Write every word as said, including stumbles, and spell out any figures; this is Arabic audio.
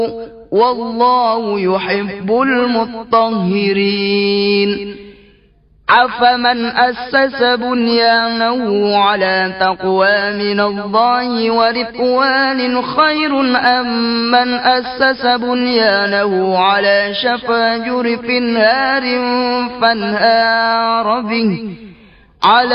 والله يحب المطهرين. أفمن أسس بنيانه على تقوى من الله ورضوان خير أم من أسس بنيانه على شفا جرف نار فانهار به على